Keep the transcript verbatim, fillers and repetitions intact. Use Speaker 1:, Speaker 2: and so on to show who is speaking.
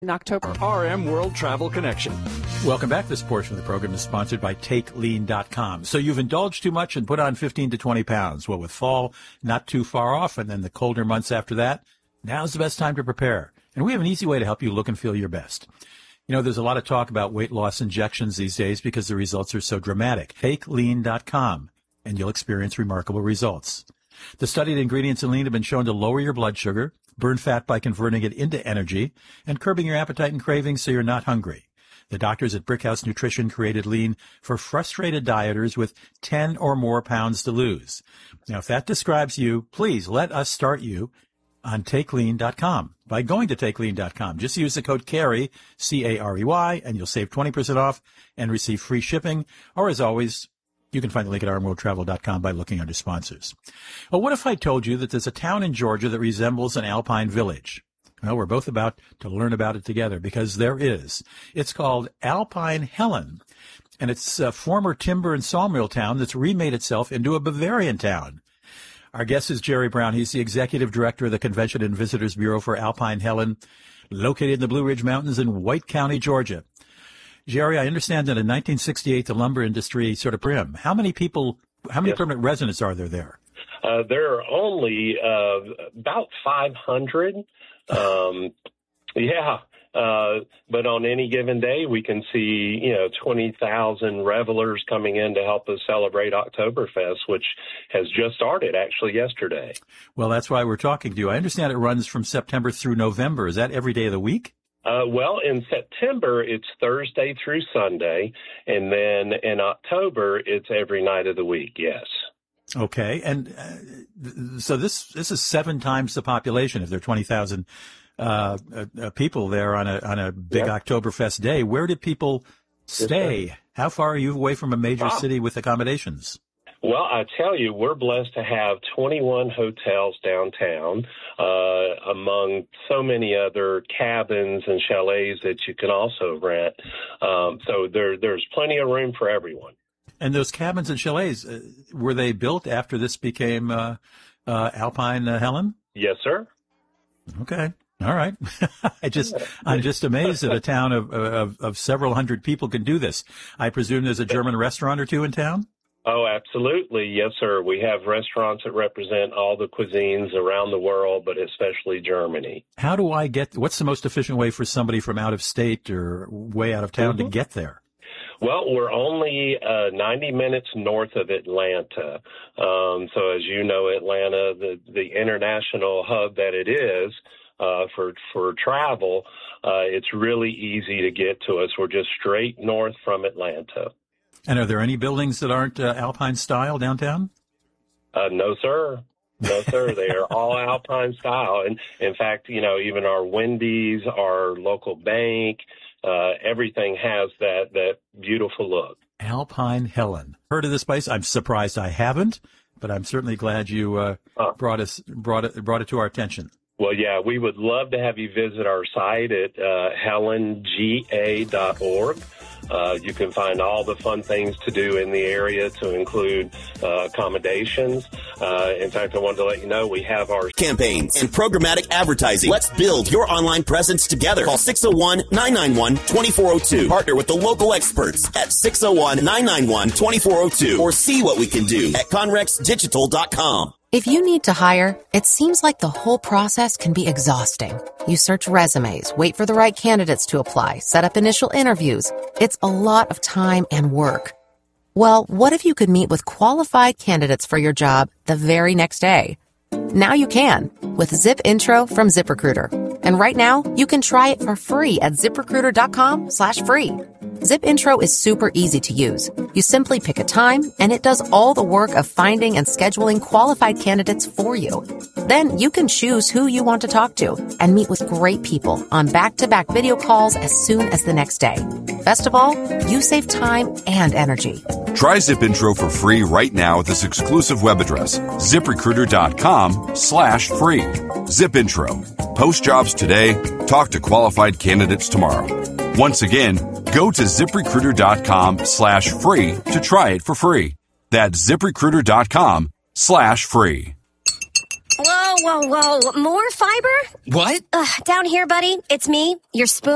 Speaker 1: in October.
Speaker 2: R M World Travel Connection.
Speaker 3: Welcome back. This portion of the program is sponsored by take lean dot com. So you've indulged too much and put on fifteen to twenty pounds. Well, with fall not too far off and then the colder months after that, now's the best time to prepare. And we have an easy way to help you look and feel your best. You know, there's a lot of talk about weight loss injections these days because the results are so dramatic. take lean dot com, and you'll experience remarkable results. The studied ingredients in lean have been shown to lower your blood sugar, burn fat by converting it into energy, and curbing your appetite and cravings so you're not hungry. The doctors at Brickhouse Nutrition created lean for frustrated dieters with ten or more pounds to lose. Now, if that describes you, please let us start you on take lean dot com by going to take lean dot com. Just use the code CAREY, C A R E Y, and you'll save twenty percent off and receive free shipping. Or as always, you can find the link at r m world travel dot com by looking under sponsors. Well, what if I told you that there's a town in Georgia that resembles an alpine village? Well, we're both about to learn about it together because there is. It's called Alpine Helen, and it's a former timber and sawmill town that's remade itself into a Bavarian town. Our guest is Jerry Brown. He's the executive director of the Convention and Visitors Bureau for Alpine Helen, located in the Blue Ridge Mountains in White County, Georgia. Jerry, I understand that in nineteen sixty-eight, the lumber industry sort of brim. How many people, how many yes. permanent residents are there there?
Speaker 4: Uh, there are only uh, about five hundred. Um, yeah. Uh, but on any given day, we can see, you know, twenty thousand revelers coming in to help us celebrate Oktoberfest, which has just started actually yesterday.
Speaker 3: Well, that's why we're talking to you. I understand it runs from September through November. Is that every day of the week?
Speaker 4: Uh, well, in September, it's Thursday through Sunday. And then in October, it's every night of the week. Yes.
Speaker 3: Okay. And uh, so this, this is seven times the population if there are twenty thousand Uh, uh, people there on a on a big yep. Oktoberfest day. Where do people stay? Yes, How far are you away from a major ah. city with accommodations?
Speaker 4: Well, I tell you, we're blessed to have twenty-one hotels downtown, uh, among so many other cabins and chalets that you can also rent. Um, so there, there's plenty of room for everyone.
Speaker 3: And those cabins and chalets, uh, were they built after this became uh, uh, Alpine uh, Helen?
Speaker 4: Yes, sir.
Speaker 3: Okay. All right. I just, I'm just amazed that a town of, of, of several hundred people can do this. I presume there's a German restaurant or two in town?
Speaker 4: Oh, absolutely. Yes, sir. We have restaurants that represent all the cuisines around the world, but especially Germany.
Speaker 3: How do I get, what's the most efficient way for somebody from out of state or way out of town mm-hmm. to get there?
Speaker 4: Well, we're only uh, ninety minutes north of Atlanta. Um, so as you know, Atlanta, the, the international hub that it is, Uh, for for travel, uh, it's really easy to get to us. We're just straight north from Atlanta.
Speaker 3: And are there any buildings that aren't uh, Alpine style downtown?
Speaker 4: Uh, no, sir. No, sir. They are all Alpine style. And in fact, you know, even our Wendy's, our local bank, uh, everything has that, that beautiful look.
Speaker 3: Alpine Helen. Heard of this place? I'm surprised I haven't, but I'm certainly glad you uh, uh. brought us brought it brought it to our attention.
Speaker 4: Well, yeah, we would love to have you visit our site at uh, helen g a dot org. Uh, you can find all the fun things to do in the area to include uh, accommodations. Uh, in fact, I wanted to let you know we have our
Speaker 5: campaigns and programmatic advertising. Let's build your online presence together. Call six oh one, nine nine one, two four oh two. Partner with the local experts at six oh one, nine nine one, two four oh two or see what we can do at conrex digital dot com.
Speaker 6: If you need to hire, it seems like the whole process can be exhausting. You search resumes, wait for the right candidates to apply, set up initial interviews. It's a lot of time and work. Well, what if you could meet with qualified candidates for your job the very next day? Now you can with Zip Intro from ZipRecruiter. And right now, you can try it for free at ziprecruiter dot com slash free. Zip Intro is super easy to use. You simply pick a time, and it does all the work of finding and scheduling qualified candidates for you. Then you can choose who you want to talk to and meet with great people on back-to-back video calls as soon as the next day. Best of all, you save time and energy.
Speaker 7: Try Zip Intro for free right now at this exclusive web address, ziprecruiter dot com slash free. Zip Intro. Post jobs today. Talk to qualified candidates tomorrow. Once again, go to ziprecruiter dot com slash free to try it for free. That's ziprecruiter dot com slash free.
Speaker 8: Whoa, whoa, whoa. More fiber?
Speaker 9: What?
Speaker 8: Ugh, down here, buddy. It's me, your spoon.